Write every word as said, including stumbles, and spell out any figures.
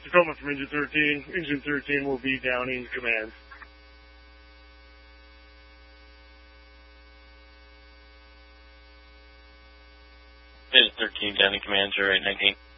Tacoma from Engine thirteen. Engine thirteen will be downing command. Engine thirteen, downing command, zero eight nineteen.